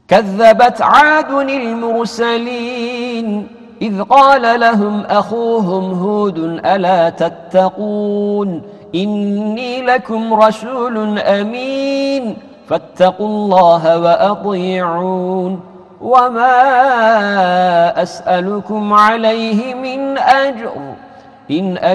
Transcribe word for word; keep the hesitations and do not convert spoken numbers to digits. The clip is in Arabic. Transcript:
كذبت عاد المرسلين إذ قال لهم أخوهم هود ألا تتقون إني لكم رسول أمين فاتقوا الله وأطيعون وما أسألكم عليه من أجر إن